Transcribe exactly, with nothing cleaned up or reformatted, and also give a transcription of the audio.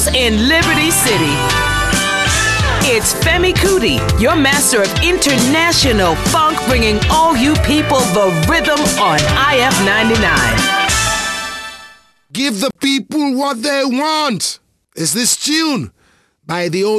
Studios in Liberty City. It's Femi Kuti, your master of international funk, bringing all you people the rhythm on I F ninety-nine. Give the people what they want. Is this tune by the